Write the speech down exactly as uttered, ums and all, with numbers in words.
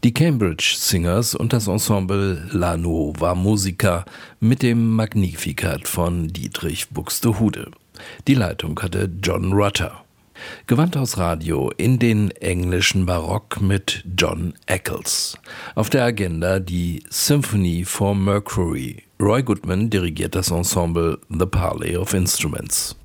Die Cambridge Singers und das Ensemble La Nuova Musica mit dem Magnificat von Dietrich Buxtehude. Die Leitung hatte John Rutter. Gewandhaus Radio in den englischen Barock mit John Eccles. Auf der Agenda die Symphony for Mercury. Roy Goodman dirigiert das Ensemble The Parley of Instruments.